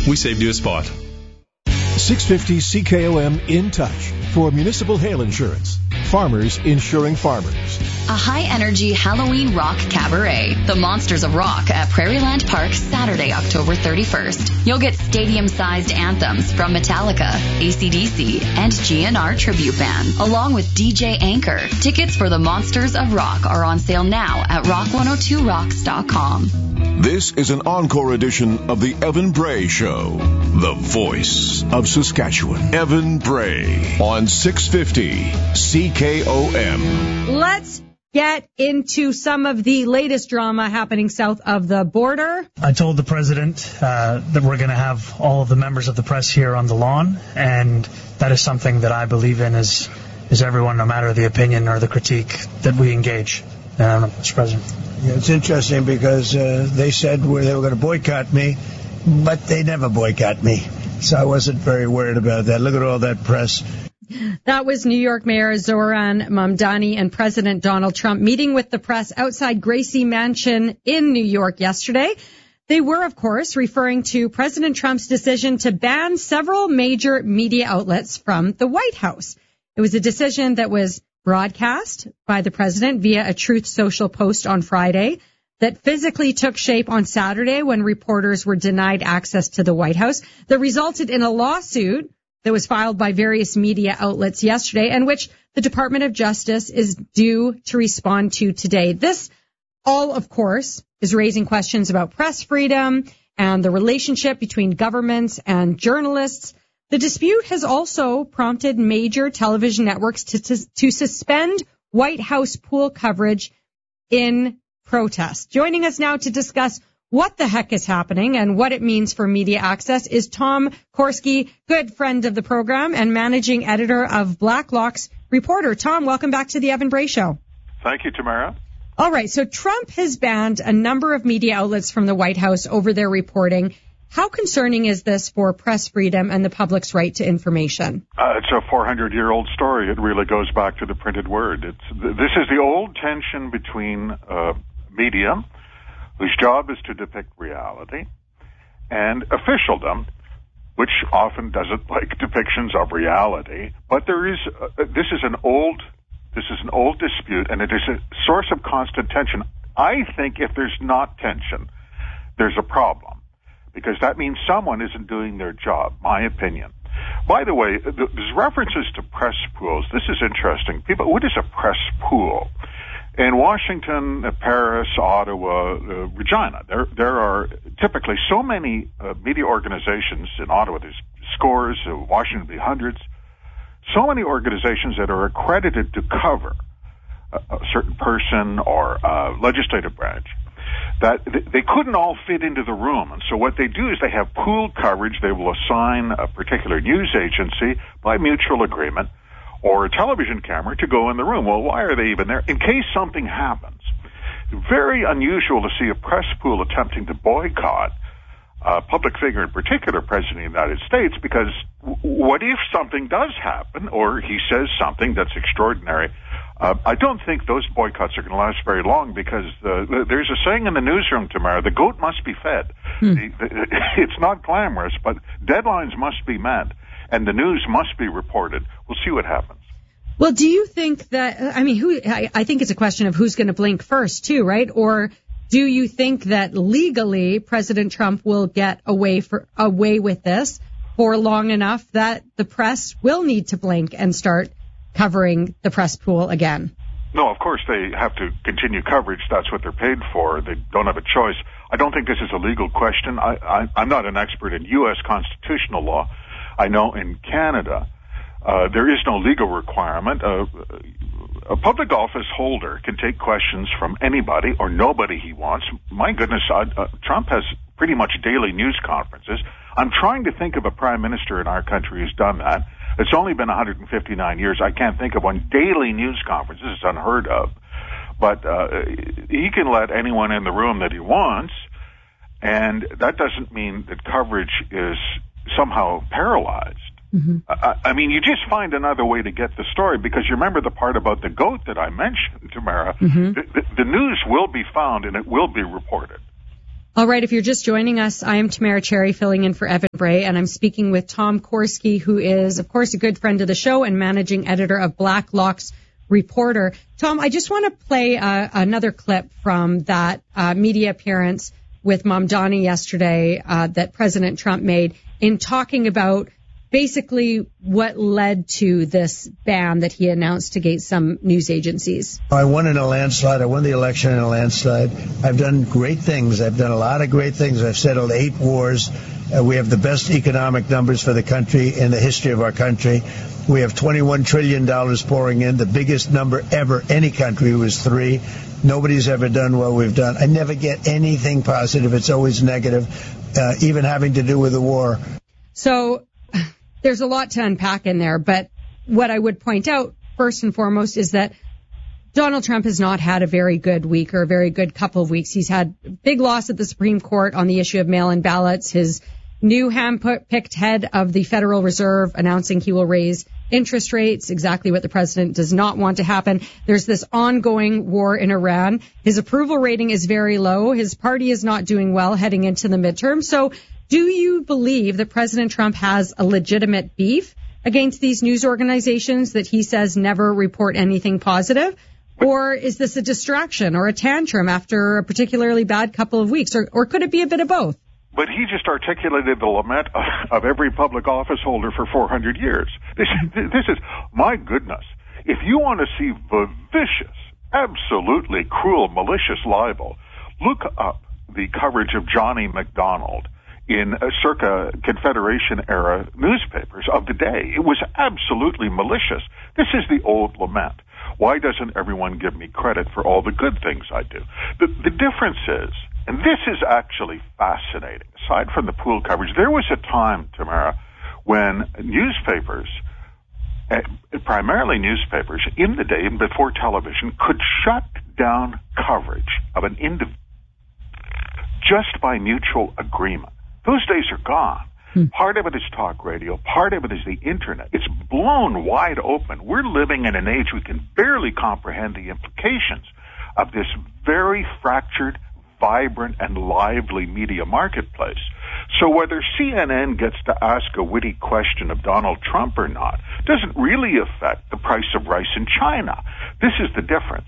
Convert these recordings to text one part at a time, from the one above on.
we saved you a spot. 650 CKOM In Touch for municipal hail insurance. Farmers insuring farmers. A high-energy Halloween rock cabaret, The Monsters of Rock at Prairieland Park, Saturday, October 31st. You'll get stadium-sized anthems from Metallica, AC/DC, and GNR Tribute Band, along with DJ Anchor. Tickets for The Monsters of Rock are on sale now at rock102rocks.com. This is an encore edition of the Evan Bray Show, the voice of Saskatchewan. Evan Bray on 650 CKOM. Let's get into some of the latest drama happening south of the border. I told the president that we're going to have all of the members of the press here on the lawn, and that is something that I believe in is everyone, no matter the opinion or the critique, that we engage. Mr. President. Yeah, it's interesting because they said they were going to boycott me, but they never boycott me. So I wasn't very worried about that. Look at all that press. That was New York Mayor Zoran Mamdani and President Donald Trump meeting with the press outside Gracie Mansion in New York yesterday. They were, of course, referring to President Trump's decision to ban several major media outlets from the White House. It was a decision that was broadcast by the president via a Truth Social post on Friday that physically took shape on Saturday when reporters were denied access to the White House, that resulted in a lawsuit that was filed by various media outlets yesterday and which the Department of Justice is due to respond to today. This all, of course, is raising questions about press freedom and the relationship between governments and journalists. The dispute has also prompted major television networks to suspend White House pool coverage in protest. Joining us now to discuss what the heck is happening and what it means for media access is Tom Korski, good friend of the program and managing editor of Blacklock's Reporter. Tom, welcome back to the Evan Bray Show. Thank you, Tamara. All right, so Trump has banned a number of media outlets from the White House over their reporting. How concerning is this for press freedom and the public's right to information? It's a 400-year-old story. It really goes back to the printed word. This is the old tension between media, whose job is to depict reality, and officialdom, which often doesn't like depictions of reality. But this is an old dispute, and it is a source of constant tension. I think if there's not tension, there's a problem, because that means someone isn't doing their job, my opinion. By the way, there's references to press pools. This is interesting. What is a press pool? In Washington, Paris, Ottawa, Regina, there are typically so many media organizations in Ottawa. There's scores, Washington would be hundreds. So many organizations that are accredited to cover a certain person or legislative branch that they couldn't all fit into the room. And so what they do is they have pooled coverage. They will assign a particular news agency by mutual agreement or a television camera to go in the room. Well, why are they even there? In case something happens. Very unusual to see a press pool attempting to boycott a public figure, in particular, President of the United States, because what if something does happen or he says something that's extraordinary? I don't think those boycotts are going to last very long, because there's a saying in the newsroom, Tamara, the goat must be fed. It's not glamorous, but deadlines must be met, and the news must be reported. We'll see what happens. Well, do you think that, I think it's a question of who's going to blink first, too, right? Or do you think that legally President Trump will get away with this for long enough that the press will need to blink and start covering the press pool again? No, of course they have to continue coverage. That's what they're paid for. They don't have a choice. I don't think this is a legal question. I'm not an expert in U.S. constitutional law. I know in Canada there is no legal requirement. A public office holder can take questions from anybody or nobody he wants. My goodness, Trump has pretty much daily news conferences. I'm trying to think of a prime minister in our country who's done that. It's only been 159 years. I can't think of one. Daily news conference. This is unheard of. But he can let anyone in the room that he wants, and that doesn't mean that coverage is somehow paralyzed. Mm-hmm. I mean, you just find another way to get the story, because you remember the part about the goat that I mentioned, Tamara. Mm-hmm. The news will be found and it will be reported. All right, if you're just joining us, I am Tamara Cherry filling in for Evan Bray, and I'm speaking with Tom Korski, who is, of course, a good friend of the show and managing editor of Blacklock's Reporter. Tom, I just want to play another clip from that media appearance with Mamdani yesterday that President Trump made in talking about basically what led to this ban that he announced against some news agencies. I won in a landslide. I won the election in a landslide. I've done great things. I've done a lot of great things. I've settled 8 wars. We have the best economic numbers for the country in the history of our country. We have $21 trillion pouring in. The biggest number ever, any country, was 3. Nobody's ever done what we've done. I never get anything positive. It's always negative, even having to do with the war. So there's a lot to unpack in there, but what I would point out first and foremost is that Donald Trump has not had a very good week or a very good couple of weeks. He's had a big loss at the Supreme Court on the issue of mail-in ballots. His new hand-picked head of the Federal Reserve announcing he will raise interest rates, exactly what the president does not want to happen. There's this ongoing war in Iran. His approval rating is very low. His party is not doing well heading into the midterm. So do you believe that President Trump has a legitimate beef against these news organizations that he says never report anything positive? Or is this a distraction or a tantrum after a particularly bad couple of weeks? Or could it be a bit of both? But he just articulated the lament of every public office holder for 400 years. This is, my goodness, if you want to see vicious, absolutely cruel, malicious libel, look up the coverage of Johnny MacDonald in circa Confederation-era newspapers of the day. It was absolutely malicious. This is the old lament. Why doesn't everyone give me credit for all the good things I do? The difference is, and this is actually fascinating, aside from the pool coverage, there was a time, Tamara, when newspapers, primarily newspapers, in the day and before television, could shut down coverage of an individual just by mutual agreement. Those days are gone. Part of it is talk radio. Part of it is the Internet. It's blown wide open. We're living in an age we can barely comprehend the implications of this very fractured, vibrant, and lively media marketplace. So whether CNN gets to ask a witty question of Donald Trump or not doesn't really affect the price of rice in China. This is the difference.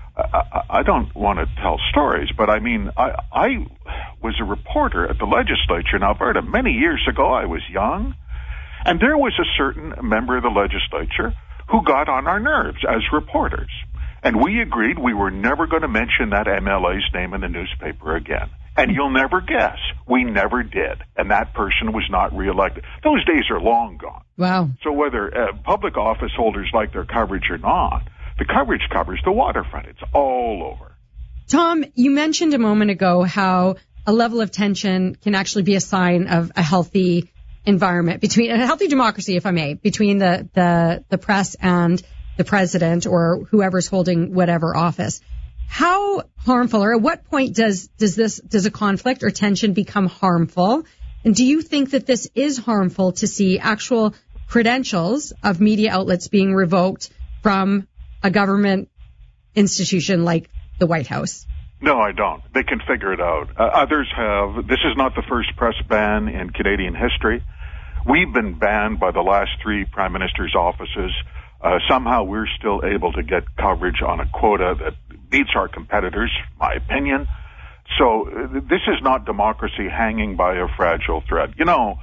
I don't want to tell stories, but I mean, I was a reporter at the legislature in Alberta many years ago. I was young, and there was a certain member of the legislature who got on our nerves as reporters. And we agreed we were never going to mention that MLA's name in the newspaper again. And you'll never guess, we never did. And that person was not reelected. Those days are long gone. Wow. So whether public office holders like their coverage or not, the coverage covers the waterfront. It's all over. Tom, you mentioned a moment ago how a level of tension can actually be a sign of a healthy environment, between a healthy democracy, if I may, between the press and the president or whoever's holding whatever office. How harmful, or at what point does a conflict or tension become harmful? And do you think that this is harmful to see actual credentials of media outlets being revoked from a government institution like the White House? No, I don't. They can figure it out. Others have. This is not the first press ban in Canadian history. We've been banned by the last 3 prime ministers' offices. Somehow we're still able to get coverage on a quota that beats our competitors, my opinion. So this is not democracy hanging by a fragile thread. You know,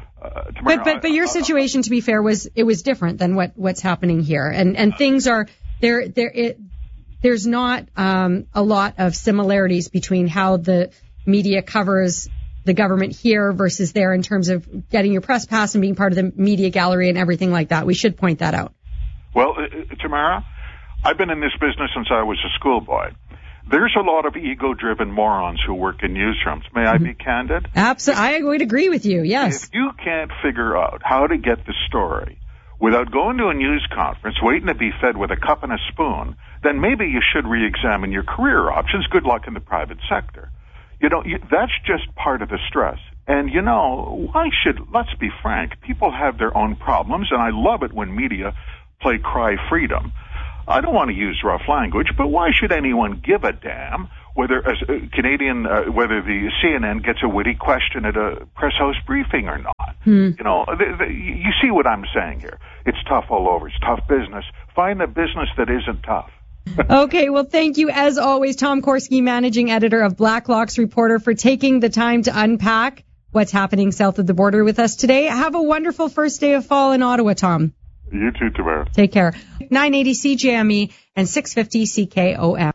but your situation, to be fair, was different than what's happening here, and things are there. There's not a lot of similarities between how the media covers the government here versus there in terms of getting your press pass and being part of the media gallery and everything like that. We should point that out. Well, Tamara, I've been in this business since I was a schoolboy. There's a lot of ego-driven morons who work in newsrooms. May I be candid? Absolutely. I would agree with you, yes. If you can't figure out how to get the story without going to a news conference, waiting to be fed with a cup and a spoon, then maybe you should re-examine your career options. Good luck in the private sector. You know, that's just part of the stress. And, you know, let's be frank, people have their own problems, and I love it when media play cry freedom. I don't want to use rough language, but why should anyone give a damn whether whether the CNN gets a witty question at a press host briefing or not. You know, you see what I'm saying here. It's tough all over. It's tough business. Find the business that isn't tough. Okay, well, thank you, as always, Tom Korski, managing editor of Blacklock's Reporter, for taking the time to unpack what's happening south of the border with us today. Have a wonderful first day of fall in Ottawa, Tom. You too, Tamara. Take care. 980 CJME and 650 CKOM.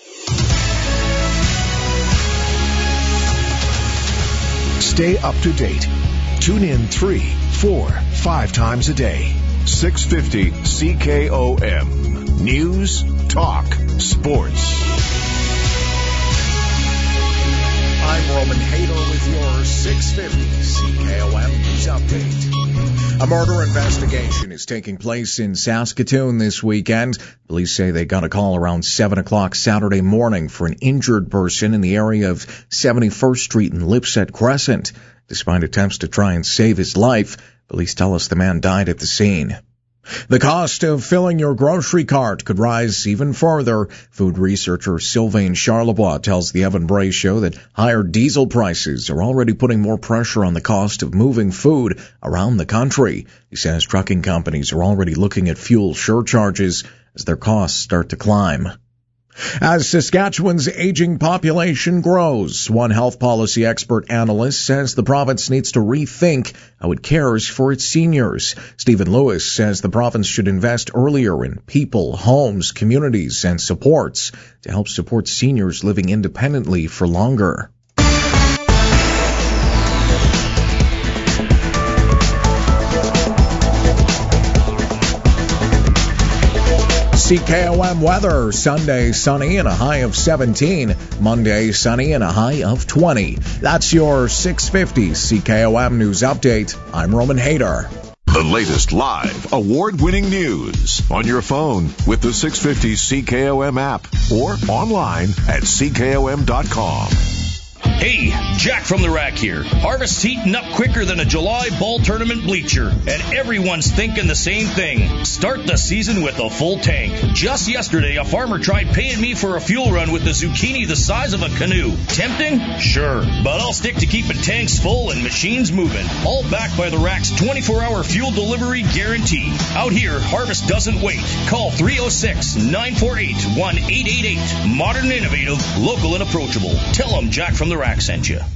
Stay up to date. Tune in 3, 4, 5 times a day. 650 CKOM. News, talk, sports. I'm Roman Hader with your 650 CKOM News Update. A murder investigation is taking place in Saskatoon this weekend. Police say they got a call around 7 o'clock Saturday morning for an injured person in the area of 71st Street and Lipset Crescent. Despite attempts to try and save his life, police tell us the man died at the scene. The cost of filling your grocery cart could rise even further. Food researcher Sylvain Charlebois tells the Evan Bray Show that higher diesel prices are already putting more pressure on the cost of moving food around the country. He says trucking companies are already looking at fuel surcharges as their costs start to climb. As Saskatchewan's aging population grows, one health policy expert analyst says the province needs to rethink how it cares for its seniors. Stephen Lewis says the province should invest earlier in people, homes, communities, and supports to help support seniors living independently for longer. CKOM weather, Sunday sunny and a high of 17. Monday sunny and a high of 20. That's your 650 CKOM News Update. I'm Roman Hader. The latest live, award-winning news on your phone with the 650 CKOM app or online at CKOM.com. Hey, Jack from the Rack here. Harvest's heating up quicker than a July ball tournament bleacher, and everyone's thinking the same thing. Start the season with a full tank. Just yesterday, a farmer tried paying me for a fuel run with a zucchini the size of a canoe. Tempting? Sure. But I'll stick to keeping tanks full and machines moving. All backed by the Rack's 24-hour fuel delivery guarantee. Out here, Harvest doesn't wait. Call 306-948-1888. Modern, innovative, local, and approachable. Tell them Jack from the Rack sent you.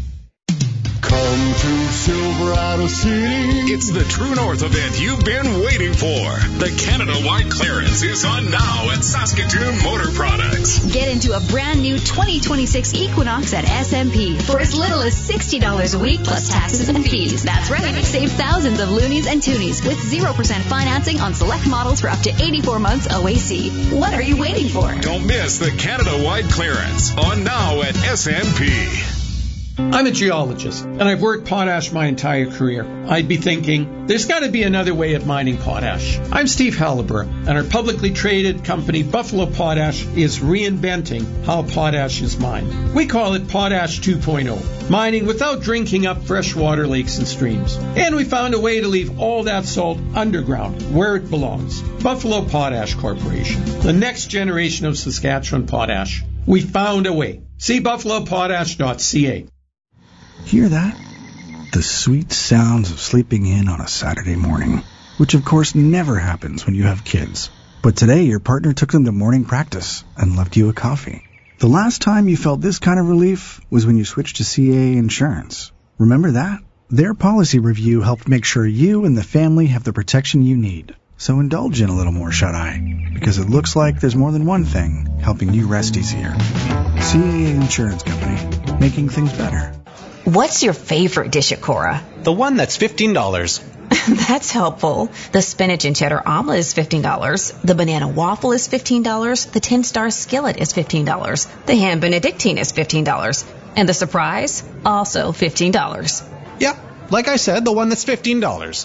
Come to Silverado City. It's the True North event you've been waiting for. The Canada-wide clearance is on now at Saskatoon Motor Products. Get into a brand new 2026 Equinox at SMP for as little as $60 a week plus taxes and fees. That's right. Save thousands of loonies and toonies with 0% financing on select models for up to 84 months OAC. What are you waiting for? Don't miss the Canada-wide clearance on now at SMP. I'm a geologist, and I've worked potash my entire career. I'd be thinking, there's got to be another way of mining potash. I'm Steve Halliburton, and our publicly traded company, Buffalo Potash, is reinventing how potash is mined. We call it Potash 2.0, mining without drinking up freshwater lakes and streams. And we found a way to leave all that salt underground, where it belongs. Buffalo Potash Corporation, the next generation of Saskatchewan potash. We found a way. See buffalopotash.ca. Hear that? The sweet sounds of sleeping in on a Saturday morning, which of course never happens when you have kids. But today your partner took them to morning practice and left you a coffee. The last time you felt this kind of relief was when you switched to CAA Insurance. Remember that? Their policy review helped make sure you and the family have the protection you need. So indulge in a little more shut-eye, because it looks like there's more than one thing helping you rest easier. CAA Insurance Company, making things better. What's your favorite dish at Cora? The one that's $15. That's helpful. The spinach and cheddar omelet is $15. The banana waffle is $15. The 10-star skillet is $15. The ham benedictine is $15. And the surprise? Also $15. Yep, like I said, the one that's $15.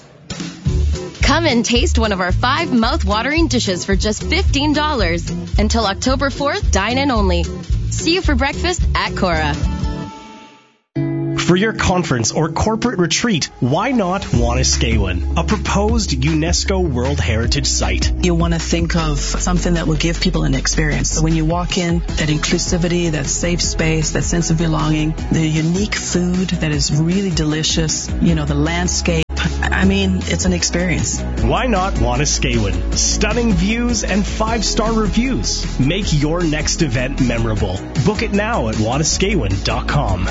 Come and taste one of our 5 mouth-watering dishes for just $15. Until October 4th, dine in only. See you for breakfast at Cora. For your conference or corporate retreat, why not Wanuskewin, a proposed UNESCO World Heritage Site? You want to think of something that will give people an experience. So when you walk in, that inclusivity, that safe space, that sense of belonging, the unique food that is really delicious, the landscape. I mean, it's an experience. Why not Wanuskewin? Stunning views and 5-star reviews. Make your next event memorable. Book it now at wanuskewin.com.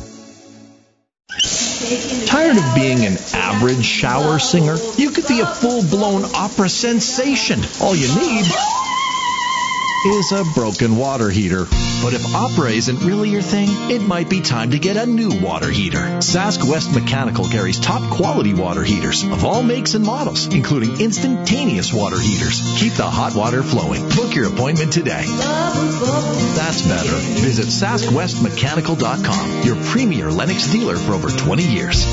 Tired of being an average shower singer? You could be a full-blown opera sensation. All you need is a broken water heater. But if opera isn't really your thing, it might be time to get a new water heater. Sask West Mechanical carries top quality water heaters of all makes and models, including instantaneous water heaters. Keep the hot water flowing. Book your appointment today. That's better. Visit SaskWestMechanical.com, your premier Lennox dealer for over 20 years.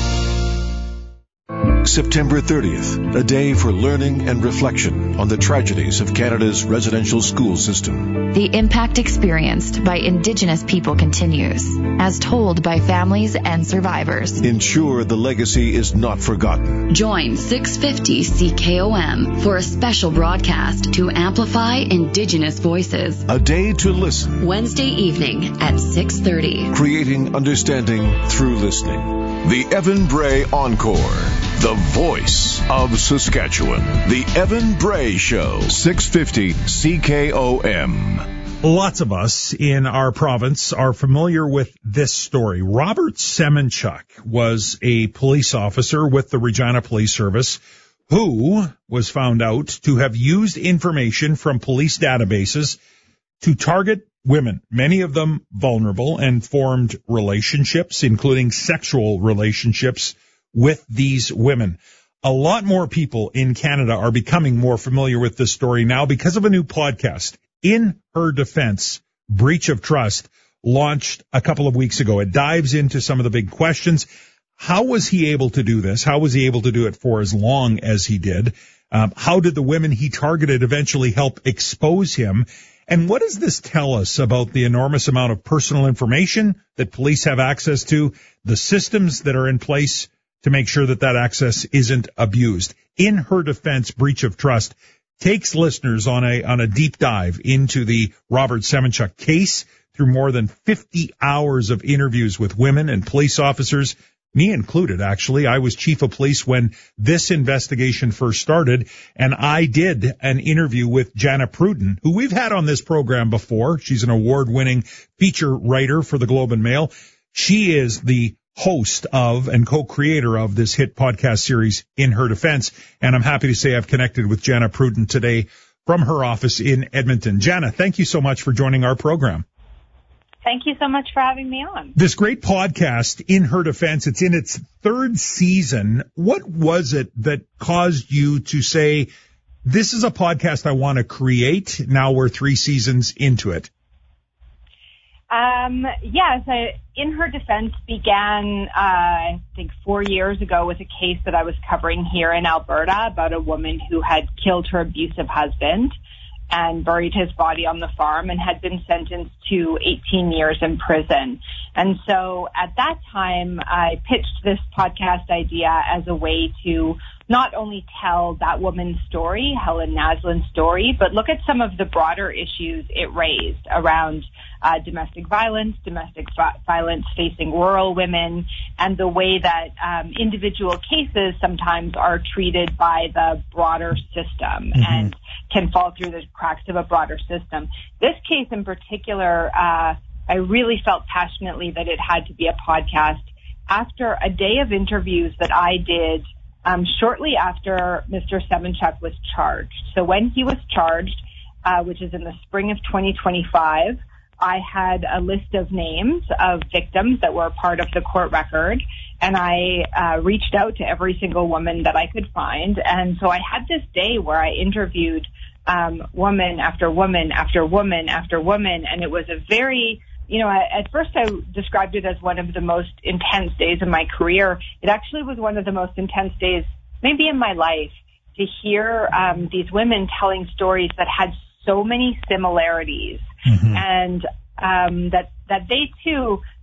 September 30th, a day for learning and reflection on the tragedies of Canada's residential school system. The impact experienced by Indigenous people continues, as told by families and survivors. Ensure the legacy is not forgotten. Join 650 CKOM for a special broadcast to amplify Indigenous voices. A day to listen. Wednesday evening at 6:30. Creating understanding through listening. The Evan Bray Encore. The voice of Saskatchewan. The Evan Bray Show. 650 CKOM. Lots of us in our province are familiar with this story. Robert Semenchuk was a police officer with the Regina Police Service who was found out to have used information from police databases to target women, many of them vulnerable, and formed relationships, including sexual relationships with these women. A lot more people in Canada are becoming more familiar with this story now because of a new podcast. In Her Defense, Breach of Trust, launched a couple of weeks ago. It dives into some of the big questions. How was he able to do this? How was he able to do it for as long as he did? How did the women he targeted eventually help expose him? And what does this tell us about the enormous amount of personal information that police have access to, the systems that are in place to make sure that that access isn't abused? In Her Defense, Breach of Trust takes listeners on a deep dive into the Robert Semenchuk case through more than 50 hours of interviews with women and police officers, me included, actually. I was chief of police when this investigation first started, and I did an interview with Jana Pruden, who we've had on this program before. She's an award-winning feature writer for the Globe and Mail. She is the host of and co-creator of this hit podcast series, In Her Defense, and I'm happy to say I've connected with Jana Pruden today from her office in Edmonton. Jana, thank you so much for joining our program. Thank you so much for having me on. This great podcast, In Her Defense, it's in its third season. What was it that caused you to say, this is a podcast I want to create? Now we're 3 seasons into it. Yes, In Her Defense began, I think 4 years ago with a case that I was covering here in Alberta about a woman who had killed her abusive husband and buried his body on the farm and had been sentenced to 18 years in prison. And so at that time, I pitched this podcast idea as a way to not only tell that woman's story, Helen Naslin's story, but look at some of the broader issues it raised around domestic violence facing rural women, and the way that individual cases sometimes are treated by the broader system and can fall through the cracks of a broader system. This case in particular, I really felt passionately that it had to be a podcast after a day of interviews that I did shortly after Mr. Semenchuk was charged. So when he was charged, which is in the spring of 2025, I had a list of names of victims that were part of the court record, and I reached out to every single woman that I could find. And so I had this day where I interviewed woman after woman after woman after woman, and it was a very, at first I described it as one of the most intense days of my career. It actually was one of the most intense days maybe in my life, to hear these women telling stories that had so many similarities, and that they too,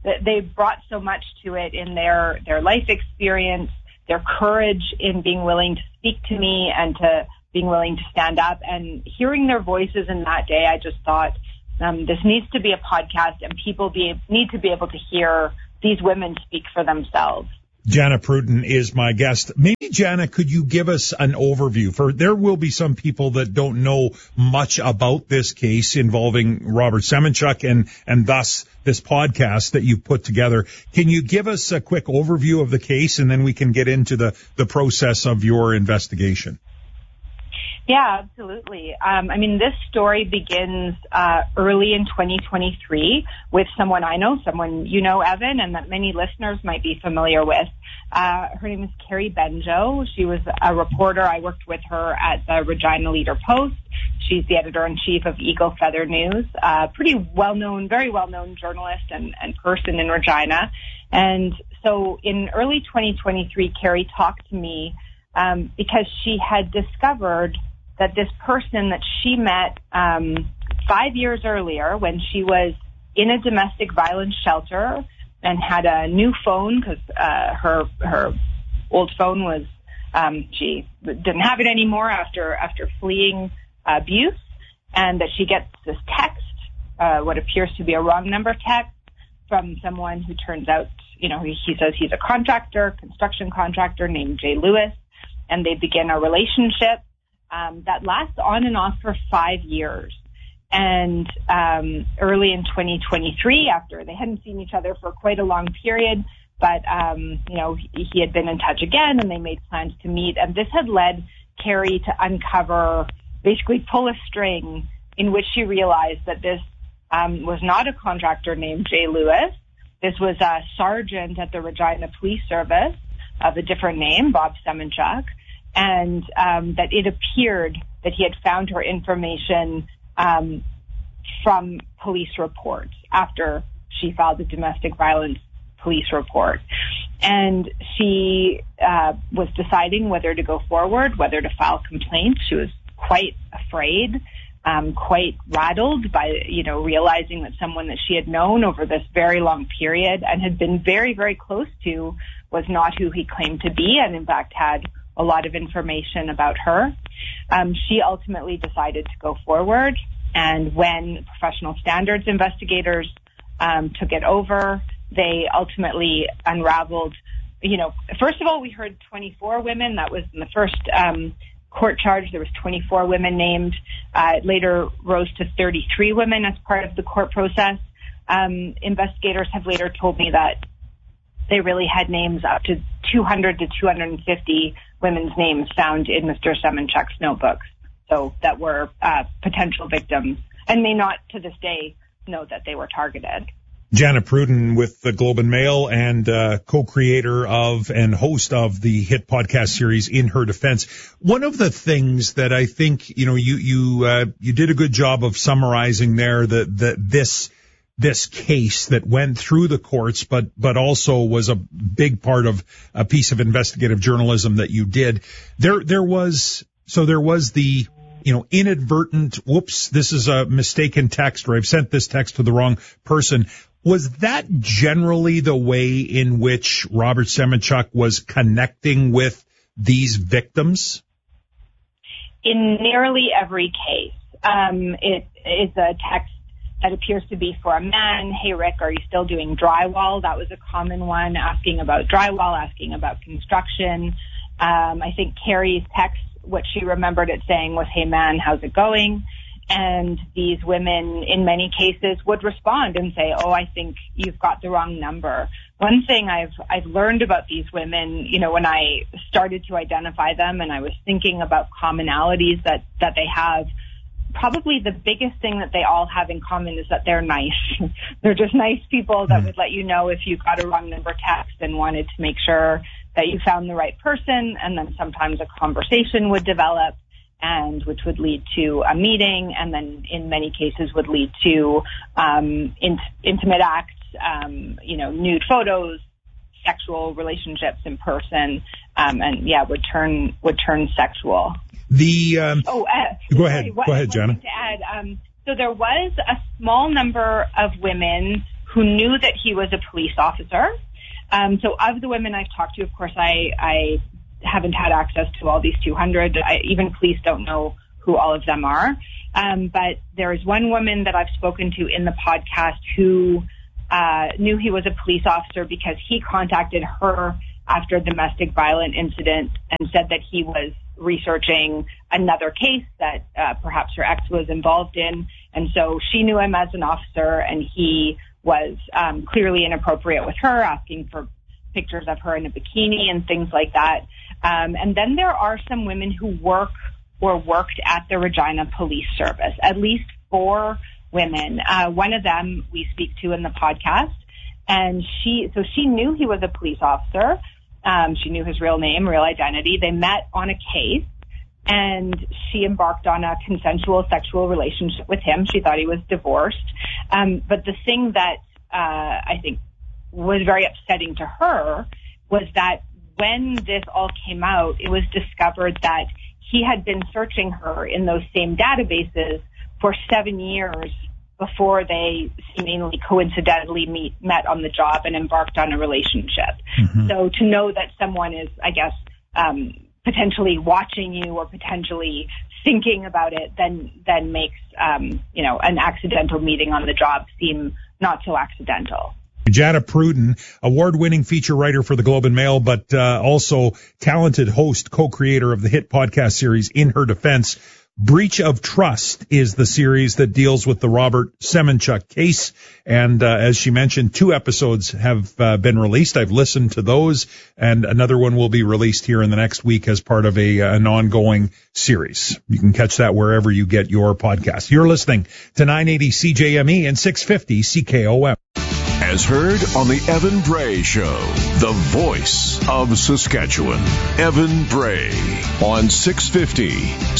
they brought so much to it in their life experience, their courage in being willing to speak to me and to being willing to stand up. And hearing their voices in that day, I just thought, this needs to be a podcast, and people need to be able to hear these women speak for themselves. Jana Pruden is my guest. Maybe, Jana, could you give us an overview? For there will be some people that don't know much about this case involving Robert Semenchuk and thus this podcast that you put together. Can you give us a quick overview of the case, and then we can get into the process of your investigation? Yeah, absolutely. This story begins early in 2023 with someone I know, someone you know, Evan, and that many listeners might be familiar with. Her name is Carrie Benjo. She was a reporter. I worked with her at the Regina Leader-Post. She's the editor-in-chief of Eagle Feather News, pretty well-known, very well-known journalist and person in Regina. And so in early 2023, Carrie talked to me because she had discovered that this person that she met 5 years earlier when she was in a domestic violence shelter and had a new phone because her old phone was she didn't have it anymore after fleeing abuse, and that she gets this text, what appears to be a wrong number text from someone who turns out, he says he's a construction contractor named Jay Lewis, and they begin a relationship that lasts on and off for 5 years. And early in 2023, after they hadn't seen each other for quite a long period, but he had been in touch again, and they made plans to meet. And this had led Carrie to uncover, basically pull a string, in which she realized that this was not a contractor named Jay Lewis. This was a sergeant at the Regina Police Service of a different name, Bob Semenchuk. And that it appeared that he had found her information from police reports after she filed the domestic violence police report. And she was deciding whether to go forward, whether to file complaints. She was quite afraid, quite rattled by, realizing that someone that she had known over this very long period and had been very, very close to was not who he claimed to be, and in fact had a lot of information about her. She ultimately decided to go forward, and when professional standards investigators took it over, they ultimately unraveled, first of all, we heard 24 women. That was in the first court charge. There was 24 women named. It later rose to 33 women as part of the court process. Investigators have later told me that they really had names up to 200 to 250 women's names found in Mr. Semenchuk's notebooks, so that were potential victims, and may not to this day know that they were targeted. Jana Pruden with the Globe and Mail and co-creator of and host of the hit podcast series In Her Defense. One of the things that I think you did a good job of summarizing there, this case that went through the courts, but also was a big part of a piece of investigative journalism that you did. There was the, inadvertent, whoops, this is a mistaken text, or I've sent this text to the wrong person. Was that generally the way in which Robert Semenchuk was connecting with these victims? In nearly every case, it is a text that appears to be for a man. Hey, Rick, are you still doing drywall? That was a common one, asking about drywall, asking about construction. I think Carrie's text, what she remembered it saying was, hey, man, how's it going? And these women, in many cases, would respond and say, oh, I think you've got the wrong number. One thing I've learned about these women, when I started to identify them and I was thinking about commonalities that they have, probably the biggest thing that they all have in common is that they're nice. They're just nice people that would let you know if you got a wrong number text and wanted to make sure that you found the right person. And then sometimes a conversation would develop, and which would lead to a meeting, and then in many cases would lead to intimate acts, nude photos, sexual relationships in person, would turn sexual. Go ahead, Jana. To add, so there was a small number of women who knew that he was a police officer. So of the women I've talked to, of course, I haven't had access to all these 200. Even police don't know who all of them are. But there is one woman that I've spoken to in the podcast who knew he was a police officer because he contacted her after a domestic violence incident and said that he was researching another case that perhaps her ex was involved in. And so she knew him as an officer, and he was clearly inappropriate with her, asking for pictures of her in a bikini and things like that. And then there are some women who work or worked at the Regina Police Service, at least 4 women. One of them we speak to in the podcast, and she knew he was a police officer. She knew his real name, real identity. They met on a case, and she embarked on a consensual sexual relationship with him. She thought he was divorced. But the thing that I think was very upsetting to her was that when this all came out, it was discovered that he had been searching her in those same databases for 7 years before they seemingly coincidentally met on the job and embarked on a relationship. Mm-hmm. So to know that someone is, I guess, potentially watching you or potentially thinking about it, then makes, an accidental meeting on the job seem not so accidental. Jada Pruden, award-winning feature writer for the Globe and Mail, but also talented host, co-creator of the hit podcast series In Her Defense. Breach of Trust is the series that deals with the Robert Semenchuk case. And as she mentioned, 2 episodes have been released. I've listened to those, and another one will be released here in the next week as part of an ongoing series. You can catch that wherever you get your podcast. You're listening to 980 CJME and 650 CKOM. As heard on the Evan Bray Show, the voice of Saskatchewan. Evan Bray on 650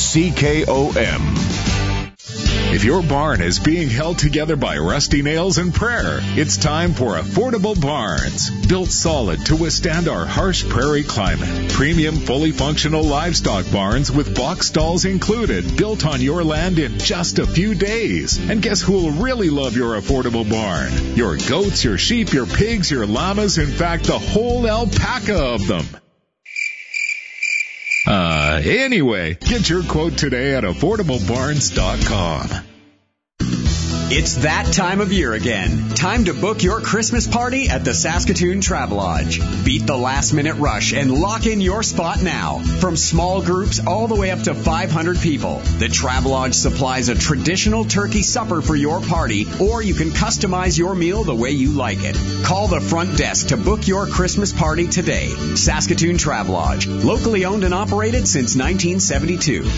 CKOM. If your barn is being held together by rusty nails and prayer, it's time for Affordable Barns. Built solid to withstand our harsh prairie climate. Premium, fully functional livestock barns with box stalls included, built on your land in just a few days. And guess who will really love your affordable barn? Your goats, your sheep, your pigs, your llamas, in fact, the whole alpaca of them. Anyway, get your quote today at affordablebarns.com. It's that time of year again. Time to book your Christmas party at the Saskatoon Travelodge. Beat the last-minute rush and lock in your spot now. From small groups all the way up to 500 people, the Travelodge supplies a traditional turkey supper for your party, or you can customize your meal the way you like it. Call the front desk to book your Christmas party today. Saskatoon Travelodge, locally owned and operated since 1972.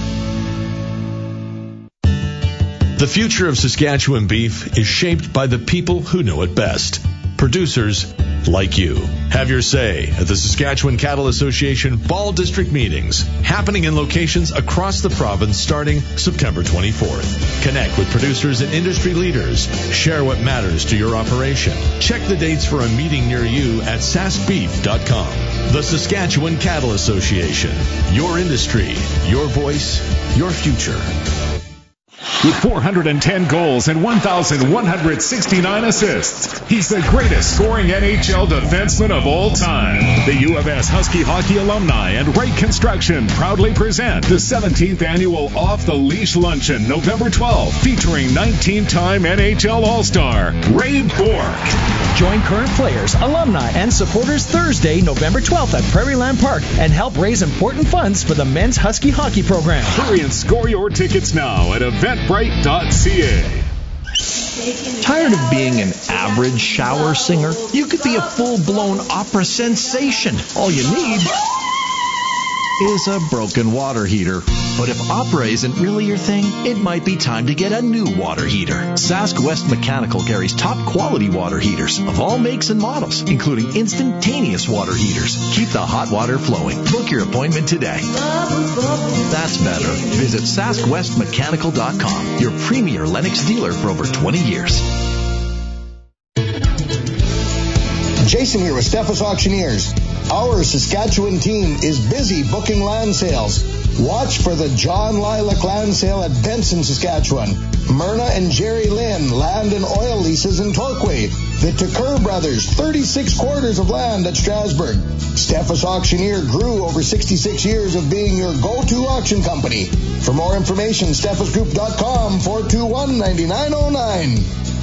The future of Saskatchewan beef is shaped by the people who know it best. Producers like you. Have your say at the Saskatchewan Cattle Association Fall District Meetings, happening in locations across the province starting September 24th. Connect with producers and industry leaders. Share what matters to your operation. Check the dates for a meeting near you at saskbeef.com. The Saskatchewan Cattle Association. Your industry, your voice, your future. With 410 goals and 1,169 assists, he's the greatest scoring NHL defenseman of all time. The U of S Husky Hockey alumni and Wright Construction proudly present the 17th annual Off the Leash Luncheon, November 12th, featuring 19-time NHL All-Star Ray Bourque. Join current players, alumni, and supporters Thursday, November 12th at Prairieland Park and help raise important funds for the men's Husky hockey program. Hurry and score your tickets now at eventbrite.ca. Tired of being an average shower singer? You could be a full-blown opera sensation. All you need is a broken water heater. But if opera isn't really your thing, it might be time to get a new water heater. Sask West Mechanical carries top quality water heaters of all makes and models, including instantaneous water heaters. Keep the hot water flowing. Book your appointment today. That's better. Visit SaskWestMechanical.com, your premier Lennox dealer for over 20 years. Jason here with Steffes Auctioneers. Our Saskatchewan team is busy booking land sales. Watch for the John Lilac Land Sale at Benson, Saskatchewan. Myrna and Jerry Lynn land and oil leases in Torquay. The Tucker Brothers, 36 quarters of land at Strasbourg. Steffes Auctioneer grew over 66 years of being your go-to auction company. For more information, steffesgroup.com, 421-9909.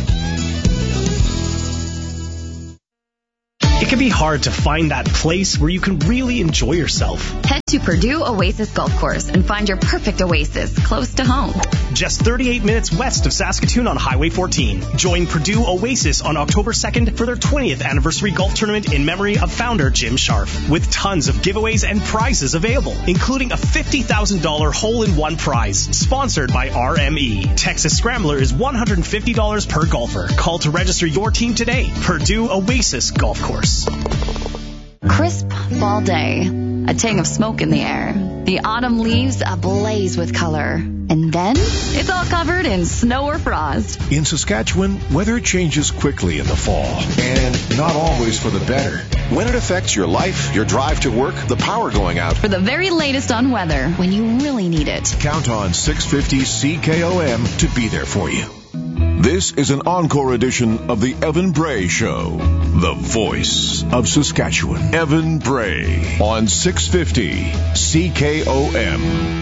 It can be hard to find that place where you can really enjoy yourself. Head to Purdue Oasis Golf Course and find your perfect oasis close to home. Just 38 minutes west of Saskatoon on Highway 14. Join Purdue Oasis on October 2nd for their 20th anniversary golf tournament in memory of founder Jim Scharf, with tons of giveaways and prizes available, including a $50,000 hole-in-one prize, sponsored by RME. Texas Scrambler is $150 per golfer. Call to register your team today. Purdue Oasis Golf Course. Crisp fall day, a tang of smoke in the air, the autumn leaves ablaze with color, and then it's all covered in snow or frost. In Saskatchewan, weather changes quickly in the fall, and not always for the better. When it affects your life, your drive to work, the power going out. For the very latest on weather, when you really need it, count on 650 CKOM to be there for you. This is an encore edition of the Evan Bray Show, the voice of Saskatchewan. Evan Bray on 650 CKOM.